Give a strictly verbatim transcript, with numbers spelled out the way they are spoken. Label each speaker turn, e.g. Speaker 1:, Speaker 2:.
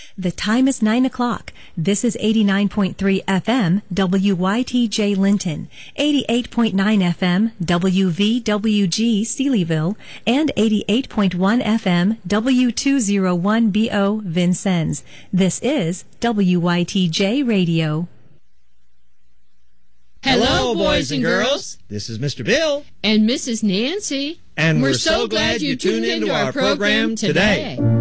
Speaker 1: The time is nine o'clock. This is eighty-nine point three F M, W Y T J Linton, eighty-eight point nine F M, W V W G Sealyville, and eighty-eight point one F M, W two oh one B O Vincennes. This is W Y T J Radio.
Speaker 2: Hello, boys and girls. This is Mister Bill.
Speaker 3: And Missus Nancy.
Speaker 2: And we're, we're so glad you tuned into our program today.